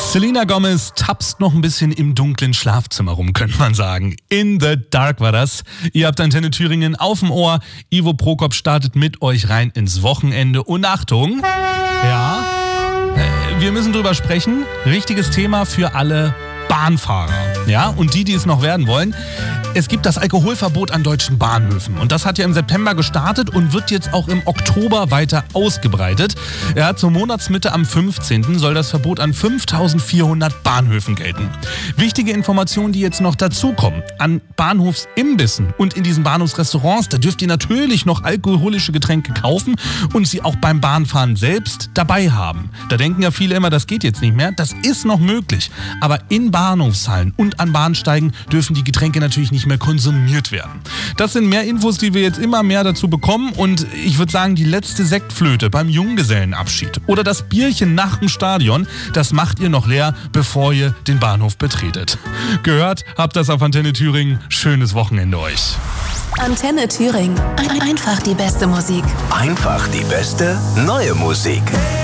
Selena Gomez tapst noch ein bisschen im dunklen Schlafzimmer rum, könnte man sagen. In the Dark war das. Ihr habt Antenne Thüringen auf dem Ohr. Ivo Prokop startet mit euch rein ins Wochenende. Und Achtung, ja, wir müssen drüber sprechen. Richtiges Thema für alle Bahnfahrer. Ja, und die es noch werden wollen. Es gibt das Alkoholverbot an deutschen Bahnhöfen. Und das hat ja im September gestartet und wird jetzt auch im Oktober weiter ausgebreitet. Ja, zur Monatsmitte am 15. soll das Verbot an 5.400 Bahnhöfen gelten. Wichtige Informationen, die jetzt noch dazukommen. An Bahnhofsimbissen und in diesen Bahnhofsrestaurants, da dürft ihr natürlich noch alkoholische Getränke kaufen und sie auch beim Bahnfahren selbst dabei haben. Da denken ja viele immer, das geht jetzt nicht mehr. Das ist noch möglich. Aber in Bahnhofshallen und an Bahnsteigen dürfen die Getränke natürlich nicht mehr konsumiert werden. Das sind mehr Infos, die wir jetzt immer mehr dazu bekommen, und ich würde sagen, die letzte Sektflöte beim Junggesellenabschied oder das Bierchen nach dem Stadion, das macht ihr noch leer, bevor ihr den Bahnhof betretet. Gehört habt das auf Antenne Thüringen. Schönes Wochenende euch. Antenne Thüringen. Einfach die beste Musik. Einfach die beste neue Musik.